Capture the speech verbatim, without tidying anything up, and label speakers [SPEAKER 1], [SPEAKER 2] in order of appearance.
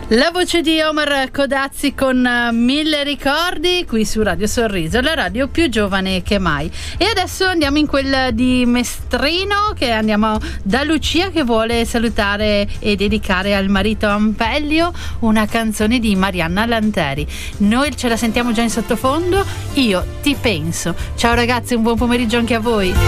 [SPEAKER 1] La voce di Omar Codazzi con uh, Mille ricordi qui su Radio Sorriso, la radio più giovane che mai. E adesso andiamo in quella di Mestrino, che andiamo da Lucia, che vuole salutare e dedicare al marito Ampelio una canzone di Marianna Lanteri. Noi ce la sentiamo già in sottofondo, Io ti penso. Ciao ragazzi, un buon pomeriggio anche a voi.